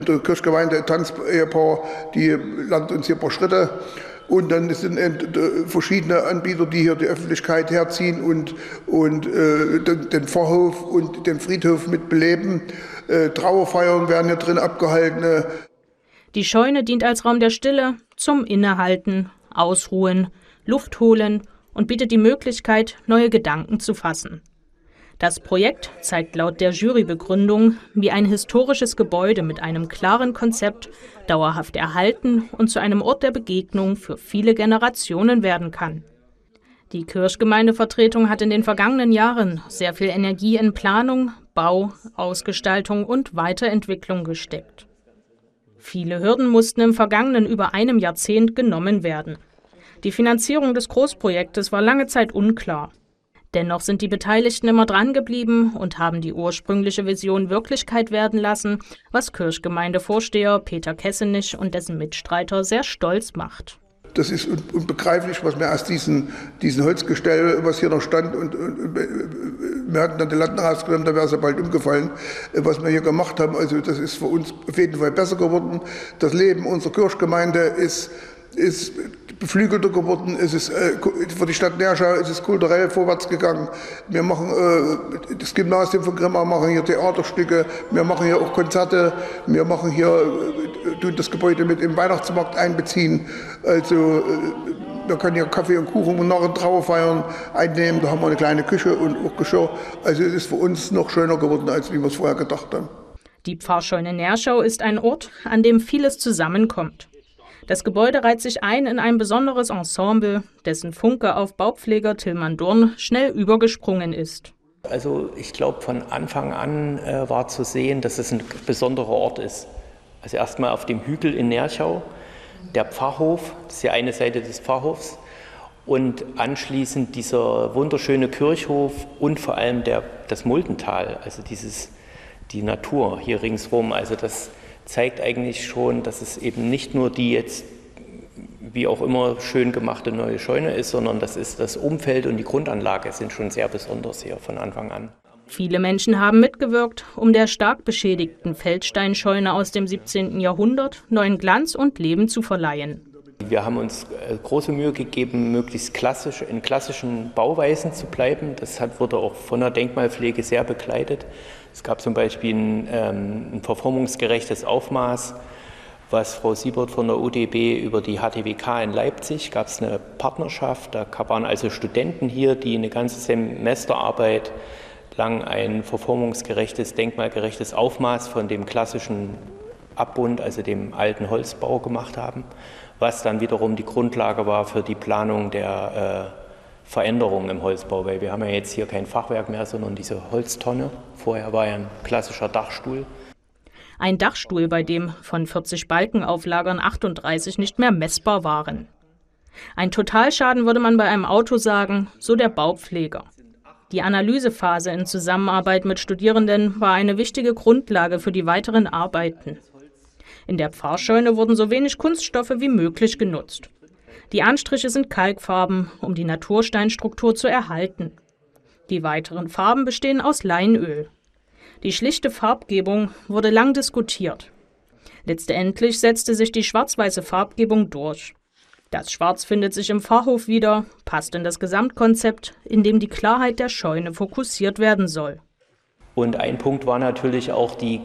Der Kirchgemeinde Tanz-Ehepaar, die lernt uns hier ein paar Schritte. Und dann sind eben verschiedene Anbieter, die hier die Öffentlichkeit herziehen und den Pfarrhof und den Friedhof mit beleben. Trauerfeiern werden hier drin abgehalten. Die Scheune dient als Raum der Stille, zum Innehalten, Ausruhen, Luft holen und bietet die Möglichkeit, neue Gedanken zu fassen. Das Projekt zeigt laut der Jurybegründung, wie ein historisches Gebäude mit einem klaren Konzept dauerhaft erhalten und zu einem Ort der Begegnung für viele Generationen werden kann. Die Kirchgemeindevertretung hat in den vergangenen Jahren sehr viel Energie in Planung, Bau, Ausgestaltung und Weiterentwicklung gesteckt. Viele Hürden mussten im vergangenen über einem Jahrzehnt genommen werden. Die Finanzierung des Großprojektes war lange Zeit unklar. Dennoch sind die Beteiligten immer dran geblieben und haben die ursprüngliche Vision Wirklichkeit werden lassen, was Kirchgemeindevorsteher Peter Kessenich und dessen Mitstreiter sehr stolz macht. Das ist unbegreiflich, was wir aus diesen Holzgestell, was hier noch stand, und wir hatten dann den Landrat genommen, da wäre es ja bald umgefallen, was wir hier gemacht haben. Also das ist für uns auf jeden Fall besser geworden. Das Leben unserer Kirchgemeinde ist beflügelter geworden, es ist für die Stadt Nerschau ist es kulturell vorwärts gegangen. Wir machen das Gymnasium von Grimma, machen hier Theaterstücke, wir machen hier auch Konzerte, wir machen hier, tun das Gebäude mit im Weihnachtsmarkt einbeziehen. Also wir können hier Kaffee und Kuchen und nachher Trauerfeiern einnehmen, da haben wir eine kleine Küche und auch Geschirr. Also es ist für uns noch schöner geworden, als wie wir es vorher gedacht haben. Die Pfarrscheune Nerschau ist ein Ort, an dem vieles zusammenkommt. Das Gebäude reiht sich ein in ein besonderes Ensemble, dessen Funke auf Baupfleger Tilman Durn schnell übergesprungen ist. Also ich glaube, von Anfang an war zu sehen, dass es ein besonderer Ort ist. Also erstmal auf dem Hügel in Nerschau, der Pfarrhof, das ist die eine Seite des Pfarrhofs, und anschließend dieser wunderschöne Kirchhof und vor allem das Muldental, also die Natur hier ringsherum. Also das zeigt eigentlich schon, dass es eben nicht nur die jetzt wie auch immer schön gemachte neue Scheune ist, sondern das Umfeld und die Grundanlage sind schon sehr besonders hier von Anfang an. Viele Menschen haben mitgewirkt, um der stark beschädigten Feldsteinscheune aus dem 17. Jahrhundert neuen Glanz und Leben zu verleihen. Wir haben uns große Mühe gegeben, möglichst in klassischen Bauweisen zu bleiben. Das wurde auch von der Denkmalpflege sehr begleitet. Es gab zum Beispiel ein verformungsgerechtes Aufmaß, was Frau Siebert von der UDB über die HTWK in Leipzig, gab es eine Partnerschaft. Da waren also Studenten hier, die eine ganze Semesterarbeit lang ein verformungsgerechtes, denkmalgerechtes Aufmaß von dem klassischen Abbund, also dem alten Holzbau gemacht haben, was dann wiederum die Grundlage war für die Planung der Veränderungen im Holzbau, weil wir haben ja jetzt hier kein Fachwerk mehr, sondern diese Holztonne. Vorher war ja ein klassischer Dachstuhl. Ein Dachstuhl, bei dem von 40 Balkenauflagern 38 nicht mehr messbar waren. Ein Totalschaden würde man bei einem Auto sagen, so der Baupfleger. Die Analysephase in Zusammenarbeit mit Studierenden war eine wichtige Grundlage für die weiteren Arbeiten. In der Pfarrscheune wurden so wenig Kunststoffe wie möglich genutzt. Die Anstriche sind Kalkfarben, um die Natursteinstruktur zu erhalten. Die weiteren Farben bestehen aus Leinöl. Die schlichte Farbgebung wurde lang diskutiert. Letztendlich setzte sich die schwarz-weiße Farbgebung durch. Das Schwarz findet sich im Pfarrhof wieder, passt in das Gesamtkonzept, in dem die Klarheit der Scheune fokussiert werden soll. Und ein Punkt war natürlich auch die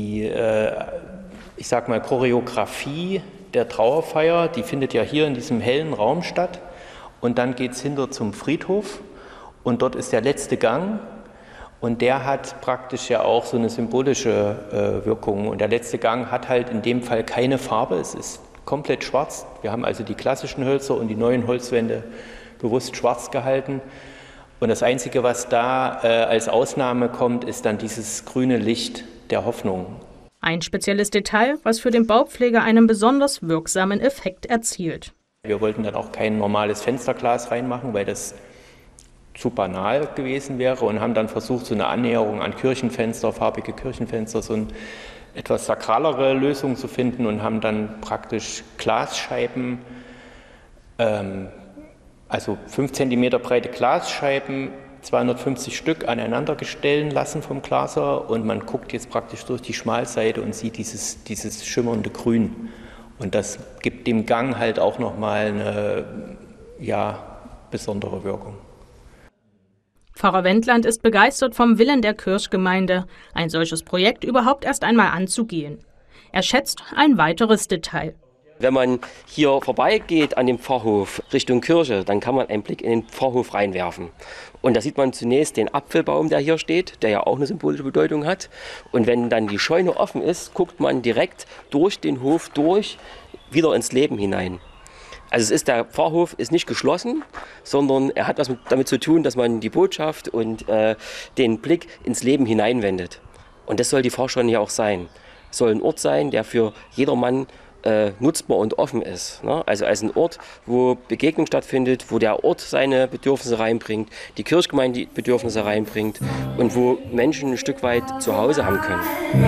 Choreografie der Trauerfeier. Die findet ja hier in diesem hellen Raum statt. Und dann geht es hinter zum Friedhof und dort ist der letzte Gang. Und der hat praktisch ja auch so eine symbolische Wirkung. Und der letzte Gang hat halt in dem Fall keine Farbe, es ist komplett schwarz. Wir haben also die klassischen Hölzer und die neuen Holzwände bewusst schwarz gehalten. Und das Einzige, was da als Ausnahme kommt, ist dann dieses grüne Licht der Hoffnung. Ein spezielles Detail, was für den Baupfleger einen besonders wirksamen Effekt erzielt. Wir wollten dann auch kein normales Fensterglas reinmachen, weil das zu banal gewesen wäre und haben dann versucht, so eine Annäherung an Kirchenfenster, farbige Kirchenfenster, so eine etwas sakralere Lösung zu finden und haben dann praktisch Glasscheiben, also 5 cm breite Glasscheiben 250 Stück aneinander stellen lassen vom Glaser und man guckt jetzt praktisch durch die Schmalseite und sieht dieses schimmernde Grün. Und das gibt dem Gang halt auch nochmal eine besondere Wirkung. Pfarrer Wendland ist begeistert vom Willen der Kirchgemeinde, ein solches Projekt überhaupt erst einmal anzugehen. Er schätzt ein weiteres Detail. Wenn man hier vorbeigeht an dem Pfarrhof Richtung Kirche, dann kann man einen Blick in den Pfarrhof reinwerfen. Und da sieht man zunächst den Apfelbaum, der hier steht, der ja auch eine symbolische Bedeutung hat. Und wenn dann die Scheune offen ist, guckt man direkt durch den Hof wieder ins Leben hinein. Also der Pfarrhof ist nicht geschlossen, sondern er hat was damit zu tun, dass man die Botschaft und den Blick ins Leben hineinwendet. Und das soll die Pfarrscheune ja auch sein. Es soll ein Ort sein, der für jedermann nutzbar und offen ist. Ne? Also als ein Ort, wo Begegnung stattfindet, wo der Ort seine Bedürfnisse reinbringt, die Kirchgemeinde die Bedürfnisse reinbringt und wo Menschen ein Stück weit zu Hause haben können.